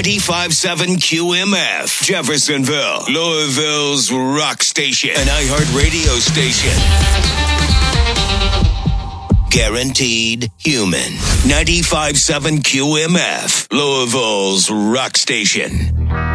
95.7 QMF, Jeffersonville, Louisville's rock station, an iHeart radio station. Guaranteed human. 95.7 QMF, Louisville's rock station.